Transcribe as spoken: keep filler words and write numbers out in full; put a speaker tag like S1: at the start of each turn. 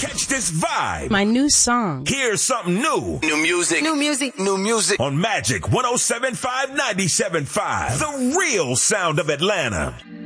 S1: Catch this vibe.
S2: My new song.
S1: Here's something new.
S3: New music.
S4: New music.
S3: New music.
S1: On Magic one oh seven point five, ninety-seven point five. The real sound of Atlanta.